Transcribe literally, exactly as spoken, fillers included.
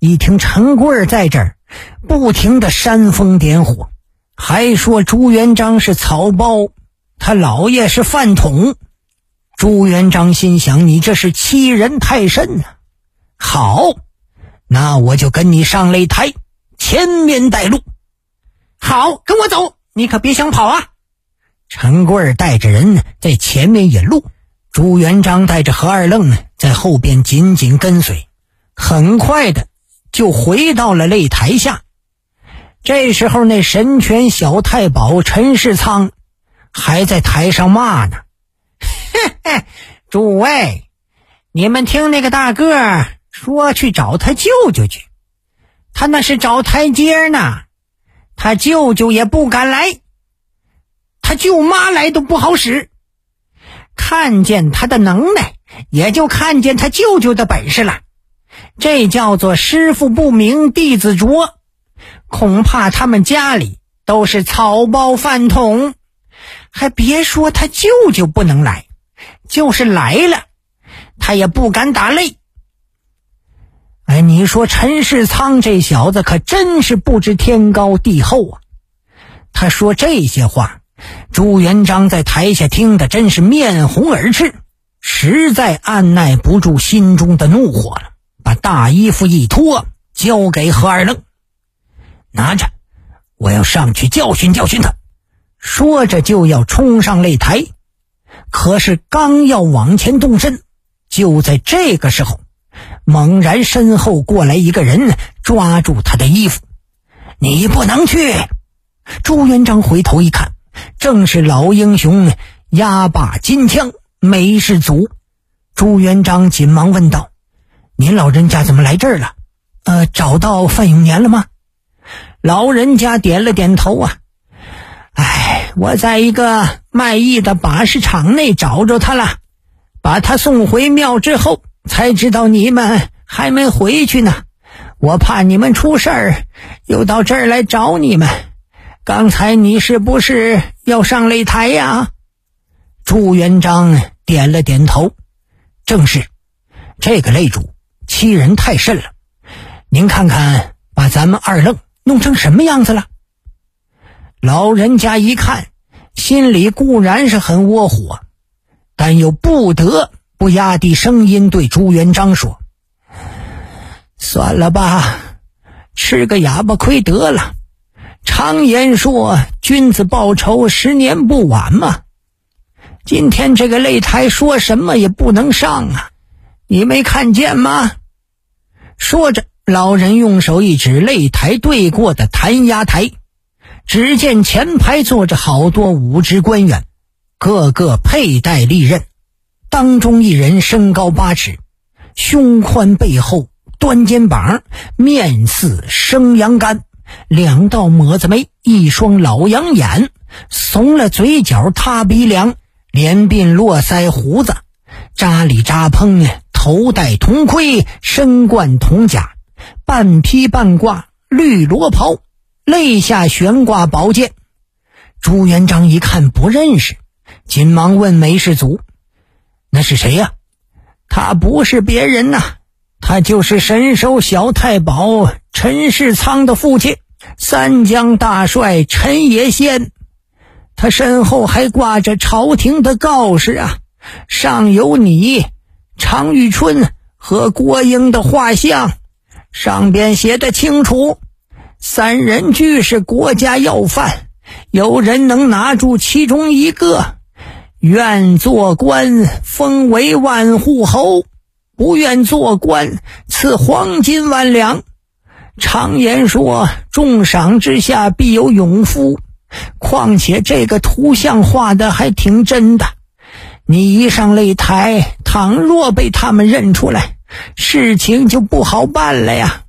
一听陈贵在这儿不停地煽风点火，还说朱元璋是草包，他老爷是饭桶。朱元璋心想，你这是欺人太甚啊！好，那我就跟你上擂台，前面带路。好，跟我走，你可别想跑啊！陈贵带着人在前面引路，朱元璋带着何二愣在后边紧紧跟随，很快的就回到了擂台下。这时候那神拳小太保陈世仓还在台上骂呢。嘿嘿，诸位，你们听那个大个说去找他舅舅去，他那是找台阶呢，他舅舅也不敢来，他舅妈来都不好使，看见他的能耐，也就看见他舅舅的本事了。这叫做师傅不明弟子拙，恐怕他们家里都是草包饭桶，还别说他舅舅不能来，就是来了他也不敢打擂。哎，你说陈世仓这小子可真是不知天高地厚啊！他说这些话，朱元璋在台下听得真是面红耳赤，实在按耐不住心中的怒火了，把大衣服一脱，交给何二愣，拿着，我要上去教训教训他。说着就要冲上擂台，可是刚要往前动身，就在这个时候，猛然身后过来一个人，抓住他的衣服。你不能去！朱元璋回头一看，正是老英雄压把金枪梅世祖。朱元璋紧忙问道：您老人家怎么来这儿了？呃，找到范永年了吗？老人家点了点头啊。哎，我在一个卖艺的把式场内找着他了，把他送回庙之后，才知道你们还没回去呢。我怕你们出事儿，又到这儿来找你们。刚才你是不是要上擂台呀？朱元璋点了点头，正是，这个擂主欺人太甚了，您看看把咱们二愣弄成什么样子了。老人家一看，心里固然是很窝火，但又不得不压低声音对朱元璋说：算了吧，吃个哑巴亏得了，常言说君子报仇十年不晚嘛。今天这个擂台说什么也不能上啊，你没看见吗？说着，老人用手一指擂台对过的弹压台，只见前排坐着好多武职官员，个个佩戴利刃，当中一人身高八尺，胸宽背厚，端肩膀，面似生羊肝，两道抹子眉，一双老羊眼，耸了嘴角，塌鼻梁，脸鬓络腮胡子，扎里扎蓬，头戴铜盔，身冠铜甲，半披半挂绿罗袍，肋下悬挂宝剑。朱元璋一看不认识，紧忙问梅世祖：那是谁呀？他不是别人呐、啊，他就是神手小太保陈世仓的父亲，三江大帅陈野先。他身后还挂着朝廷的告示啊，上有你常遇春和郭英的画像，上边写得清楚，三人俱是国家要犯，有人能拿住其中一个，愿做官封为万户侯，不愿做官赐黄金万两。常言说重赏之下必有勇夫，况且这个图像画的还挺真的，你一上擂台，倘若被他们认出来，事情就不好办了呀。